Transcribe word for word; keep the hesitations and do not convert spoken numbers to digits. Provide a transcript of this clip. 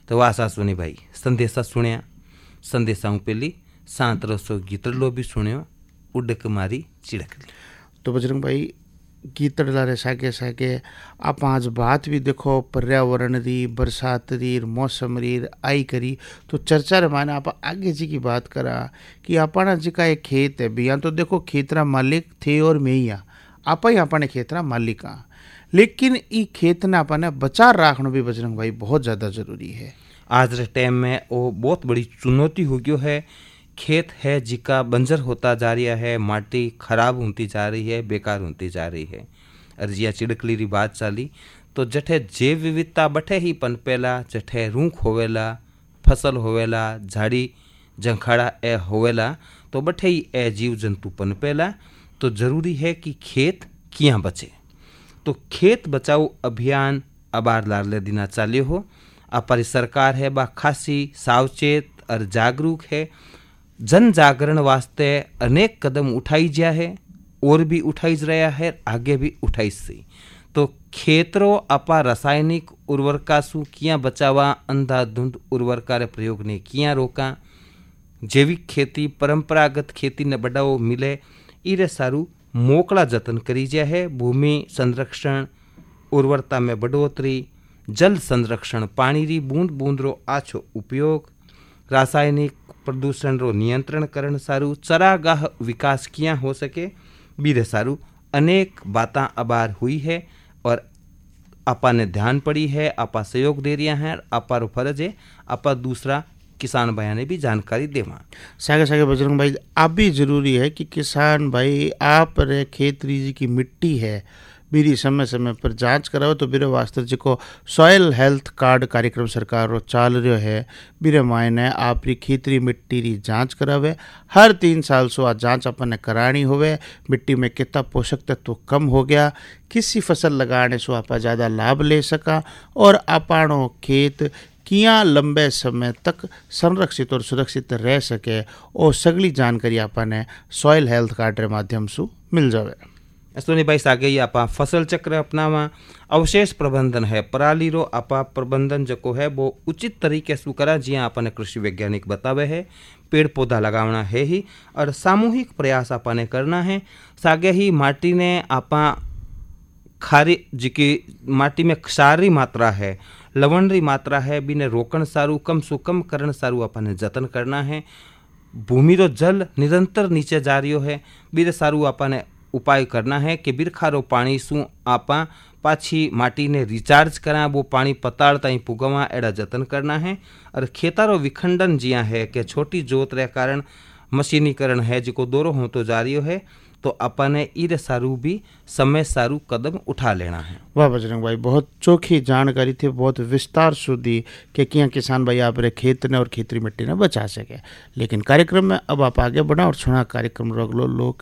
तो आशा सुनी भाई संदेशा सुनिया संदेशा पहली शांत रसो गीतड़लो भी सुनियो उड़क मारी चिड़कली। तो बजरंग भाई गीतड़ला रे सागे सागे आप आज बात भी देखो पर्यावरण री बरसात री मौसम री आई करी तो चर्चा रे माने आप आगे जी की बात करा कि अपना जी का एक खेत है बिया तो देखो खेतरा मालिक थे और मैया आप ही अपने खेतरा मालिक आ लेकिन ई खेत ने अपने बचा रखना भी बजरंग भाई बहुत ज़्यादा ज़रूरी है। आज के टाइम में वो बहुत बड़ी चुनौती हो गयो है। खेत है जिका बंजर होता जा रहा है, माटी खराब होती जा रही है, बेकार होती जा रही है। और जिया चिड़कली री बात चाली तो जठे जैव विविधता बठे ही पनपेला, जठे रूख होवेला, फसल होवेला, झाड़ी जंखाड़ा ए होवेला तो बठे ही ए जीव जंतु पनपेला। तो जरूरी है कि खेत किया बचे। तो खेत बचाओ अभियान अबार लारले दिना चाल्यो हो। अपारी सरकार है बा खासी सावचेत और जागरूक है। जन जागरण वास्ते अनेक कदम उठाई जा है और भी उठाई रहा है, आगे भी उठाई सी। तो खेतरो आपा रासायनिक उर्वरका सु किया बचावा, अंधाधुंध उर्वरका रे प्रयोग ने किया रोका, जैविक खेती परंपरागत खेती ने बढ़ावो मिले इरे सारू मोकला जतन करी जा है। भूमि संरक्षण, उर्वरता में बढ़ोतरी, जल संरक्षण, पानी री बूंद बूंद रो आछो उपयोग, रासायनिक प्रदूषण रो नियंत्रण करण सारू, चरागाह विकास किया हो सके बीरे सारू अनेक बातां अबार हुई है और आपा ने ध्यान पड़ी है, आपा सहयोग दे रिया है। आपा रो फर्ज है आपा दूसरा किसान भाई ने भी जानकारी देवा। सागे सागे बजरंग भाई आप भी जरूरी है कि किसान भाई आप रे खेत रीजी की मिट्टी है बीरी समय समय पर जांच कराओ। तो बीरे वास्ते जिको सॉयल हेल्थ कार्ड कार्यक्रम सरकार रो चाल रहा है बीरे मायने आप री खेतरी मिट्टी री जांच करावे। हर तीन साल सो आ जांच अपन ने करानी होवे। मिट्टी में कितना पोषक तत्व कम हो गया, किसी फसल लगाने सो आप ज़्यादा लाभ ले सका और अपाणो खेत किया लंबे समय तक संरक्षित और सुरक्षित रह सके और सगली जानकारी आपने सॉयल हेल्थ कार्ड के माध्यम से मिल जावे। सोनी भाई सागे ही आपा फसल चक्र अपनावा, अवशेष प्रबंधन है, पराली रो आपा प्रबंधन जको है वो उचित तरीके से करा जिया आपने कृषि वैज्ञानिक बतावे है। पेड़ पौधा लगावना है ही और सामूहिक प्रयास आपने करना है। सागे ही माटी ने आपा खारी जिकी माटी में क्षारी मात्रा है, लवण री मात्रा है, बिने रोकण सारू, कम सु कम करण सारू आपने जतन करना है। भूमि रो जल निरंतर नीचे जा रही है, बीरे सारू आपने उपाय करना है कि बिरखारो पानी सु आपा पाछी माटी ने रिचार्ज करा, वो पानी पताड़ ताई पुगवा एड़ा जतन करना है। और खेतारो विखंडन जिया है कि छोटी जोत रे कारण मशीनीकरण है जिको दोरो हो तो जा रही है, तो अपने इरे सारू भी समय सारू कदम उठा लेना है। वाह बजरंग भाई बहुत चोखी जानकारी थी, बहुत विस्तार सुधी कि किया किसान भाई आप रे खेत ने और खेतरी मिट्टी ने बचा सके। लेकिन कार्यक्रम में अब आप आगे बढ़ा और सुना कार्यक्रम रगलो लोक